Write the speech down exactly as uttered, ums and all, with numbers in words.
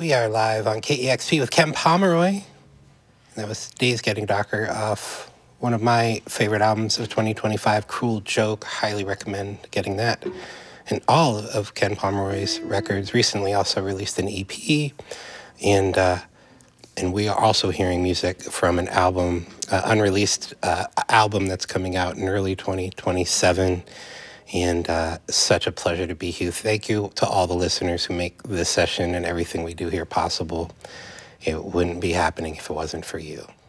We are live on K E X P with Ken Pomeroy. That was Days Getting Darker off one of my favorite albums of twenty twenty-five, Cruel Joke. Highly recommend getting that. And all of Ken Pomeroy's records. Recently also released an E P. And uh, and we are also hearing music from an album, uh, unreleased uh, album that's coming out in early twenty twenty-seven. And uh, such a pleasure to be here. Thank you to all the listeners who make this session and everything we do here possible. It wouldn't be happening if it wasn't for you.